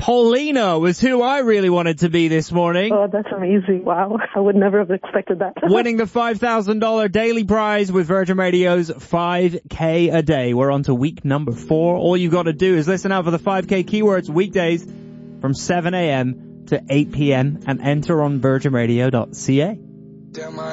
Paulina was who I really wanted to be this morning. Oh, that's amazing. Wow. I would never have expected that. Winning the $5,000 daily prize with Virgin Radio's 5K a day. We're on to week number 4. All you got to do is listen out for the 5K keywords weekdays from 7 a.m. to 8 p.m. and enter on virginradio.ca.